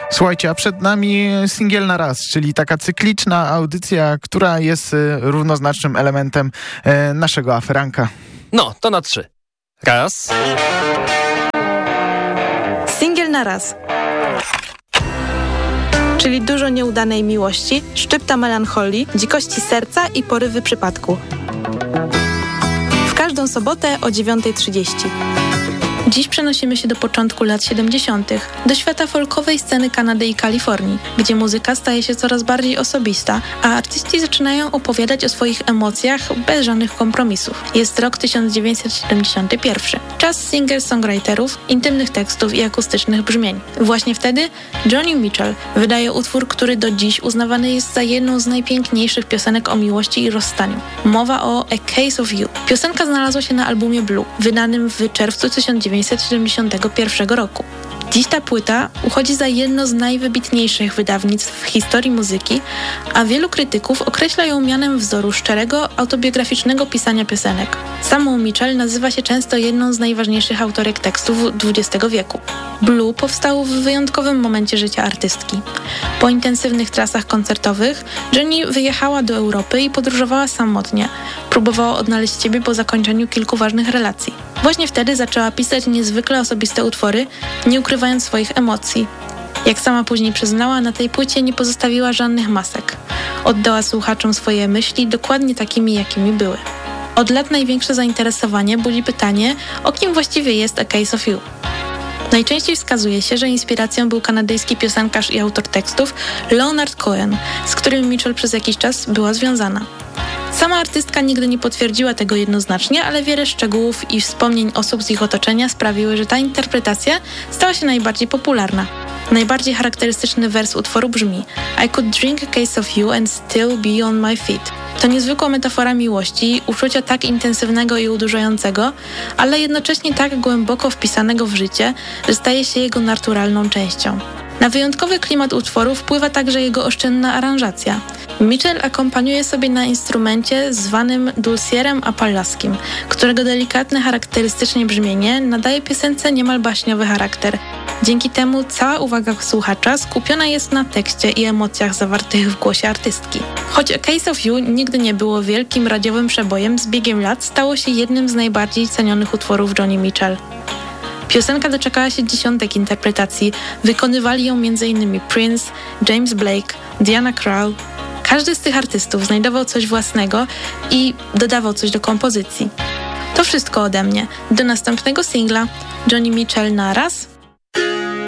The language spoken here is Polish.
Słuchajcie, a przed nami singiel na raz, czyli taka cykliczna audycja, która jest równoznacznym elementem naszego aferanka. No, to na 3. Raz. Singiel na raz. Czyli dużo nieudanej miłości, szczypta melancholii, dzikości serca i porywy przypadku. W każdą sobotę o 9:30. Dziś przenosimy się do początku lat 70., do świata folkowej sceny Kanady i Kalifornii, gdzie muzyka staje się coraz bardziej osobista, a artyści zaczynają opowiadać o swoich emocjach bez żadnych kompromisów. Jest rok 1971. Czas singer-songwriterów, intymnych tekstów i akustycznych brzmień. Właśnie wtedy Joni Mitchell wydaje utwór, który do dziś uznawany jest za jedną z najpiękniejszych piosenek o miłości i rozstaniu. Mowa o A Case of You. Piosenka znalazła się na albumie Blue, wydanym w czerwcu 1971 roku. Dziś ta płyta uchodzi za jedno z najwybitniejszych wydawnictw w historii muzyki, a wielu krytyków określa ją mianem wzoru szczerego, autobiograficznego pisania piosenek. Samą Mitchell nazywa się często jedną z najważniejszych autorek tekstów XX wieku. Blue powstał w wyjątkowym momencie życia artystki. Po intensywnych trasach koncertowych Joni wyjechała do Europy i podróżowała samotnie. Próbowała odnaleźć siebie po zakończeniu kilku ważnych relacji. Właśnie wtedy zaczęła pisać niezwykle osobiste utwory, nie ukrywając swoich emocji. Jak sama później przyznała, na tej płycie nie pozostawiła żadnych masek. Oddała słuchaczom swoje myśli dokładnie takimi, jakimi były. Od lat największe zainteresowanie budzi pytanie, o kim właściwie jest A Case of You. Najczęściej wskazuje się, że inspiracją był kanadyjski piosenkarz i autor tekstów Leonard Cohen, z którym Mitchell przez jakiś czas była związana. Sama artystka nigdy nie potwierdziła tego jednoznacznie, ale wiele szczegółów i wspomnień osób z ich otoczenia sprawiły, że ta interpretacja stała się najbardziej popularna. Najbardziej charakterystyczny wers utworu brzmi I could drink a case of you and still be on my feet. To niezwykła metafora miłości, uczucia tak intensywnego i udurzającego, ale jednocześnie tak głęboko wpisanego w życie, że staje się jego naturalną częścią. Na wyjątkowy klimat utworu wpływa także jego oszczędna aranżacja. Mitchell akompaniuje sobie na instrumencie zwanym dulcierem apallaskim, którego delikatne, charakterystycznie brzmienie nadaje piosence niemal baśniowy charakter. Dzięki temu cała uwaga słuchacza skupiona jest na tekście i emocjach zawartych w głosie artystki. Choć A Case of You nigdy nie było wielkim radiowym przebojem, z biegiem lat stało się jednym z najbardziej cenionych utworów Joni Mitchell. Piosenka doczekała się dziesiątek interpretacji, wykonywali ją m.in. Prince, James Blake, Diana Krall. Każdy z tych artystów znajdował coś własnego i dodawał coś do kompozycji. To wszystko ode mnie. Do następnego singla. Joni Mitchell na raz.